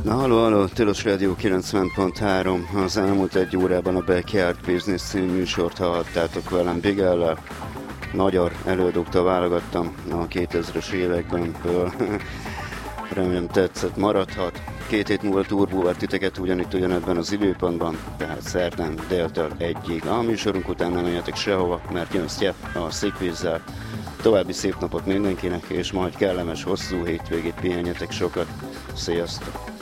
Halló, Tilos Rádió 90.3. Az elmúlt egy órában a Backyard Business című műsort hallhattátok velem Bigellel. Magyar előadóktól válogattam a 2000-es évekből. Remélem tetszett, maradhat. 2 hét múlva Turbó vár titeket ugyanebben az időpontban, tehát szerdán déltől 1-ig. A műsorunk után nem menjetek sehova, mert jön Stjepp a Szikvízzel. További szép napot mindenkinek, és majd kellemes, hosszú hétvégét, pihenjetek sokat. Sziasztok!